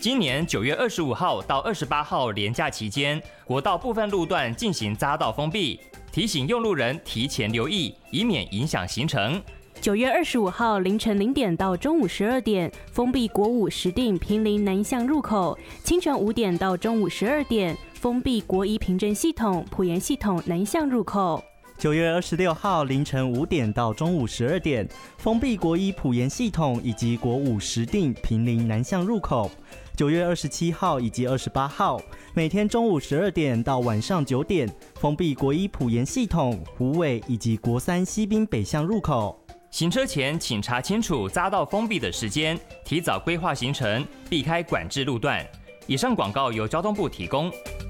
今年9月25号到28号连假期间，国道部分路段进行匝道封闭，提醒用路人提前留意，以免影响行程。 9月25号凌晨0点到中午12点，封闭国五石碇坪林南向入口；清晨5点到中午12点，封闭国一平镇系统埔盐系统南向入口。 9月26号凌晨5点到中午12点，封闭国一埔盐系统以及国五石碇坪林南向入口。9月27号以及28号，每天中午12点到晚上9点，封闭国一埔盐系统、虎尾以及国三西滨北向入口。 行车前请查清楚匝道封闭的时间，提早规划行程，避开管制路段。以上广告由交通部提供。